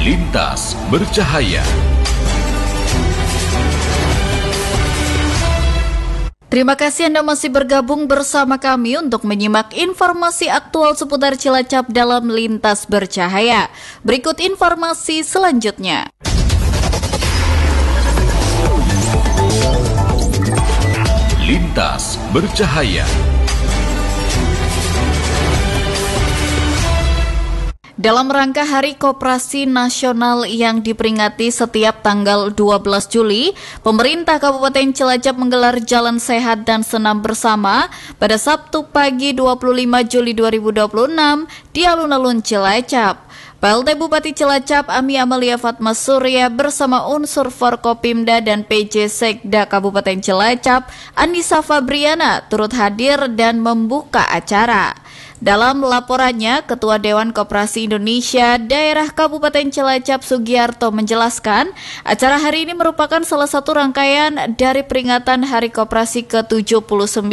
Lintas Bercahaya. Terima kasih Anda masih bergabung bersama kami untuk menyimak informasi aktual seputar Cilacap dalam Lintas Bercahaya. Berikut informasi selanjutnya. Lintas Bercahaya. Dalam rangka Hari Koperasi Nasional yang diperingati setiap tanggal 12 Juli, pemerintah Kabupaten Cilacap menggelar Jalan Sehat dan Senam Bersama pada Sabtu pagi 25 Juli 2026 di alun-alun Cilacap. PLT Bupati Cilacap Ami Amalia Fatma Surya bersama unsur Forkopimda dan PJ Sekda Kabupaten Cilacap Anissa Fabriana turut hadir dan membuka acara. Dalam laporannya, Ketua Dewan Koperasi Indonesia Daerah Kabupaten Cilacap Sugiarto menjelaskan, acara hari ini merupakan salah satu rangkaian dari peringatan Hari Koperasi ke-79.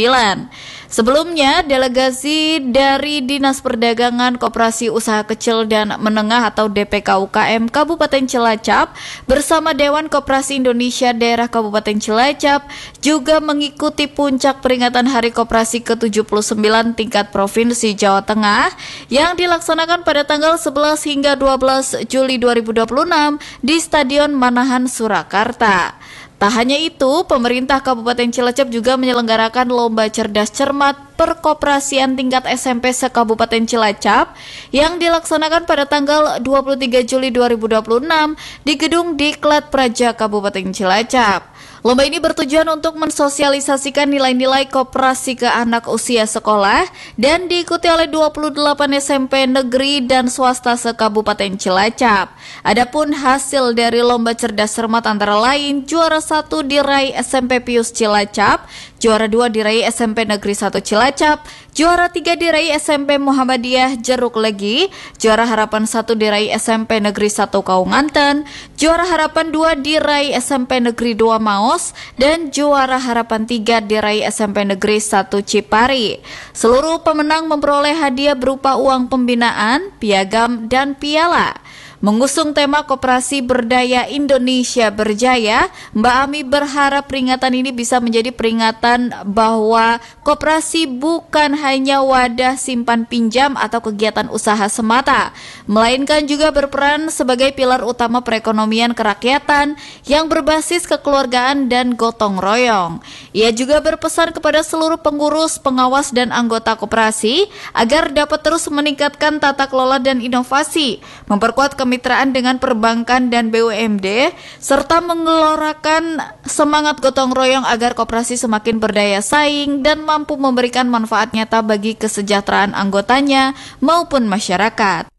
Sebelumnya, delegasi dari Dinas Perdagangan Koperasi Usaha Kecil dan Menengah atau DPK UKM Kabupaten Cilacap bersama Dewan Koperasi Indonesia Daerah Kabupaten Cilacap juga mengikuti puncak peringatan Hari Koperasi ke-79 tingkat Provinsi Jawa Tengah yang dilaksanakan pada tanggal 11 hingga 12 Juli 2026 di Stadion Manahan Surakarta. Tak hanya itu, pemerintah Kabupaten Cilacap juga menyelenggarakan Lomba Cerdas Cermat Perkoperasian tingkat SMP se-Kabupaten Cilacap yang dilaksanakan pada tanggal 23 Juli 2026 di Gedung Diklat Praja Kabupaten Cilacap. Lomba ini bertujuan untuk mensosialisasikan nilai-nilai koperasi ke anak usia sekolah dan diikuti oleh 28 SMP negeri dan swasta se-Kabupaten Cilacap. Adapun hasil dari Lomba Cerdas Cermat antara lain juara 1 diraih SMP Pius Cilacap, juara 2 diraih SMP Negeri 1 Cilacap, juara 3 diraih SMP Muhammadiyah Jeruk Legi, juara harapan 1 diraih SMP Negeri 1 Kaunganten, juara harapan 2 diraih SMP Negeri 2 Maos, dan juara harapan 3 diraih SMP Negeri 1 Cipari. Seluruh pemenang memperoleh hadiah berupa uang pembinaan, piagam, dan piala. Mengusung tema Koperasi Berdaya Indonesia Berjaya, Mbak Ami berharap peringatan ini bisa menjadi peringatan bahwa koperasi bukan hanya wadah simpan pinjam atau kegiatan usaha semata, melainkan juga berperan sebagai pilar utama perekonomian kerakyatan yang berbasis kekeluargaan dan gotong royong. Ia juga berpesan kepada seluruh pengurus, pengawas, dan anggota koperasi agar dapat terus meningkatkan tata kelola dan inovasi, memperkuat kemitraan dengan perbankan dan BUMD, serta menggelorakan semangat gotong royong agar koperasi semakin berdaya saing dan mampu memberikan manfaat nyata bagi kesejahteraan anggotanya maupun masyarakat.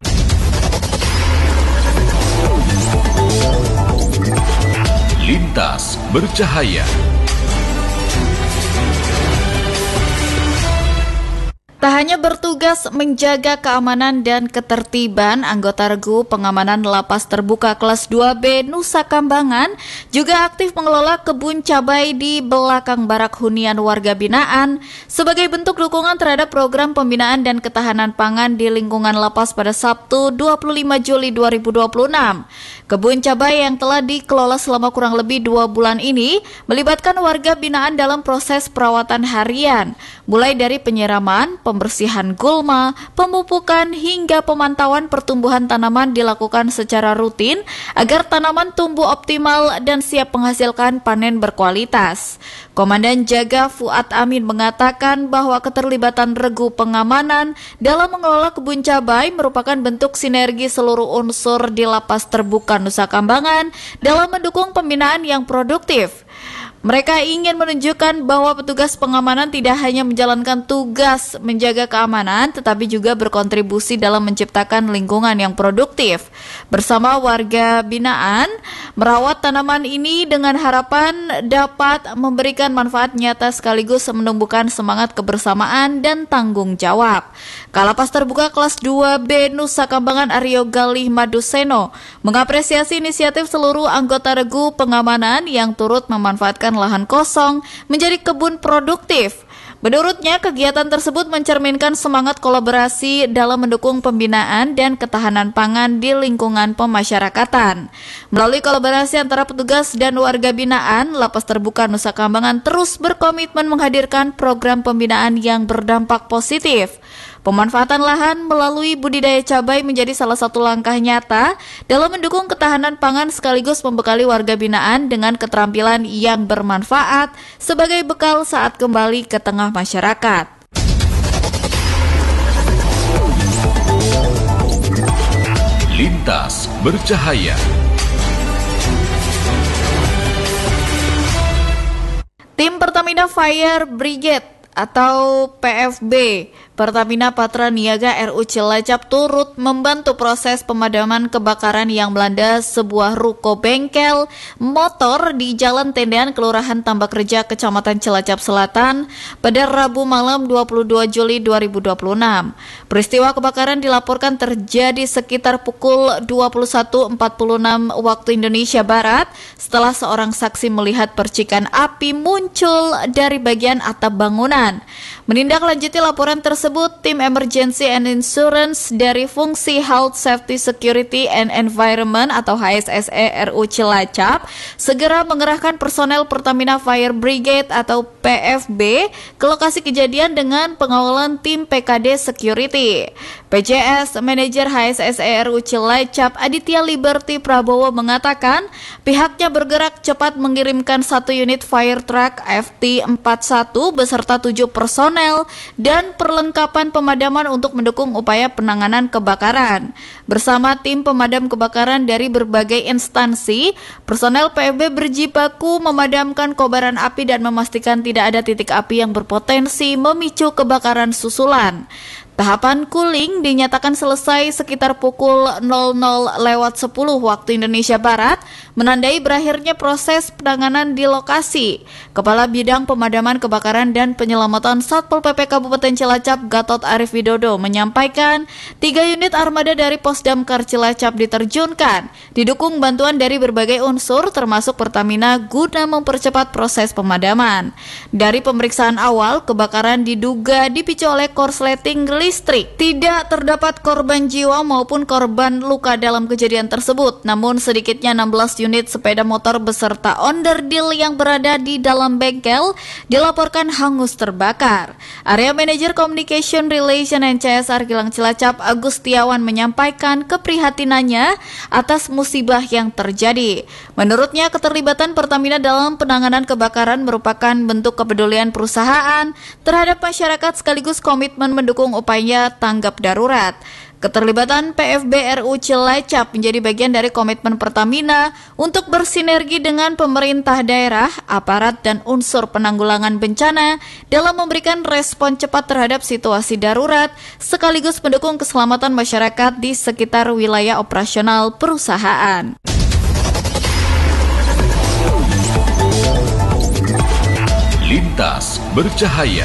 Lintas Bercahaya. Tak hanya bertugas menjaga keamanan dan ketertiban, anggota regu pengamanan lapas terbuka kelas 2B Nusa Kambangan juga aktif mengelola kebun cabai di belakang barak hunian warga binaan sebagai bentuk dukungan terhadap program pembinaan dan ketahanan pangan di lingkungan lapas pada Sabtu 25 Juli 2026. Kebun cabai yang telah dikelola selama kurang lebih 2 bulan ini melibatkan warga binaan dalam proses perawatan harian, mulai dari penyiraman, pembersihan gulma, pemupukan, hingga pemantauan pertumbuhan tanaman dilakukan secara rutin agar tanaman tumbuh optimal dan siap menghasilkan panen berkualitas. Komandan Jaga Fuad Amin mengatakan bahwa keterlibatan regu pengamanan dalam mengelola kebun cabai merupakan bentuk sinergi seluruh unsur di lapas terbuka Nusa Kambangan dalam mendukung pembinaan yang produktif. Mereka ingin menunjukkan bahwa petugas pengamanan tidak hanya menjalankan tugas menjaga keamanan, tetapi juga berkontribusi dalam menciptakan lingkungan yang produktif. Bersama warga binaan, merawat tanaman ini dengan harapan dapat memberikan manfaat nyata sekaligus menumbuhkan semangat kebersamaan dan tanggung jawab. Kalapas terbuka kelas 2B Nusa Kambangan Aryo Galih Maduseno mengapresiasi inisiatif seluruh anggota regu pengamanan yang turut memanfaatkan lahan kosong menjadi kebun produktif. Menurutnya, kegiatan tersebut mencerminkan semangat kolaborasi dalam mendukung pembinaan dan ketahanan pangan di lingkungan pemasyarakatan. Melalui kolaborasi antara petugas dan warga binaan, Lapas Terbuka Nusa Kambangan terus berkomitmen menghadirkan program pembinaan yang berdampak positif. Pemanfaatan lahan melalui budidaya cabai menjadi salah satu langkah nyata dalam mendukung ketahanan pangan sekaligus membekali warga binaan dengan keterampilan yang bermanfaat sebagai bekal saat kembali ke tengah masyarakat. Lintas Bercahaya. Tim Pertamina Fire Brigade atau PFB Pertamina Patra Niaga RU Cilacap turut membantu proses pemadaman kebakaran yang melanda sebuah ruko bengkel motor di Jalan Tendean, Kelurahan Tambak Reja, Kecamatan Cilacap Selatan pada Rabu malam 22 Juli 2026. Peristiwa kebakaran dilaporkan terjadi sekitar pukul 21.46 waktu Indonesia Barat setelah seorang saksi melihat percikan api muncul dari bagian atap bangunan. Menindaklanjuti laporan tersebut, tim Emergency and Insurance dari Fungsi Health Safety Security and Environment atau HSSE RU Cilacap segera mengerahkan personel Pertamina Fire Brigade atau PFB ke lokasi kejadian dengan pengawalan tim PKD Security. PJS Manajer HSSE RU Cilacap Aditya Liberty Prabowo mengatakan pihaknya bergerak cepat mengirimkan 1 unit fire truck FT41 beserta 7 personel dan perlengkapan pemadaman untuk mendukung upaya penanganan kebakaran. Bersama tim pemadam kebakaran dari berbagai instansi, personel PFB berjibaku memadamkan kobaran api dan memastikan tidak ada titik api yang berpotensi memicu kebakaran susulan. Tahapan cooling dinyatakan selesai sekitar pukul 00.10 waktu Indonesia Barat, menandai berakhirnya proses penanganan di lokasi. Kepala Bidang Pemadaman Kebakaran dan Penyelamatan Satpol PP Kabupaten Cilacap Gatot Arif Widodo menyampaikan 3 unit armada dari Pos Damkar Cilacap diterjunkan, didukung bantuan dari berbagai unsur termasuk Pertamina guna mempercepat proses pemadaman. Dari pemeriksaan awal, kebakaran diduga dipicu oleh korsleting listrik. Tidak terdapat korban jiwa maupun korban luka dalam kejadian tersebut, namun sedikitnya 16 unit sepeda motor beserta onderdil yang berada di dalam bengkel dilaporkan hangus terbakar. Area Manager Communication Relation and CSR Gilang Cilacap Agustiawan menyampaikan keprihatinannya atas musibah yang terjadi. Menurutnya, keterlibatan Pertamina dalam penanganan kebakaran merupakan bentuk kepedulian perusahaan terhadap masyarakat sekaligus komitmen mendukung upaya tanggap darurat. Keterlibatan PFB RU Cilacap menjadi bagian dari komitmen Pertamina untuk bersinergi dengan pemerintah daerah, aparat, dan unsur penanggulangan bencana dalam memberikan respon cepat terhadap situasi darurat, sekaligus mendukung keselamatan masyarakat di sekitar wilayah operasional perusahaan. Lintas Bercahaya.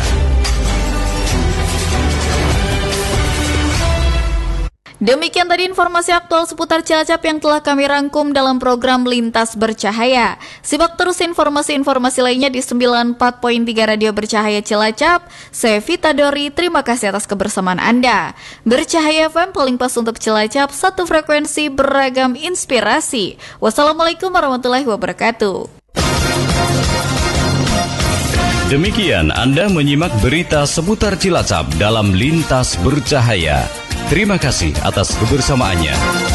Demikian tadi informasi aktual seputar Cilacap yang telah kami rangkum dalam program Lintas Bercahaya. Simak terus informasi-informasi lainnya di 94.3 Radio Bercahaya Cilacap. Saya Vita Dori, terima kasih atas kebersamaan Anda. Bercahaya FM paling pas untuk Cilacap, satu frekuensi beragam inspirasi. Wassalamualaikum warahmatullahi wabarakatuh. Demikian Anda menyimak berita seputar Cilacap dalam Lintas Bercahaya. Terima kasih atas kebersamaannya.